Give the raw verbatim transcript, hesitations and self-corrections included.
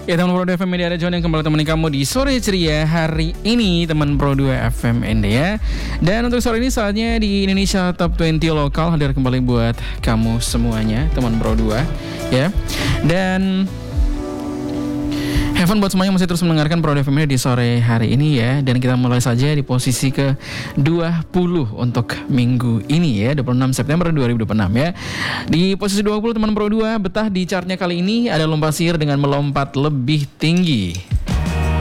Ya teman Pro dua F M Media John yang kembali temani kamu di sore ceria hari ini teman Pro dua F M N D ya. Dan untuk sore ini saatnya di Indonesia Top dua puluh lokal hadir kembali buat kamu semuanya teman Pro dua ya. Dan Heaven buat semuanya masih terus mendengarkan Pro dua F M di sore hari ini ya. Dan kita mulai saja di posisi ke dua puluh untuk minggu ini ya, dua puluh enam September dua ribu dua puluh enam ya. Di posisi dua puluh teman Pro dua betah di chartnya kali ini ada Lompat Sihir dengan melompat lebih tinggi.